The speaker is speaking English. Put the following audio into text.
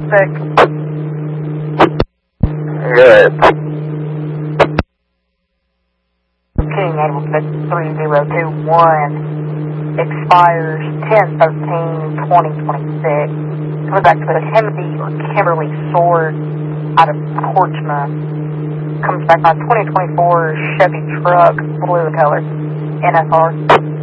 Sick. Good. King Animal 3021 expires 10/13/2026. Coming back to the Kimberly Sword out of Portsmouth. Comes back by 2024 Chevy truck, blue color, NFR.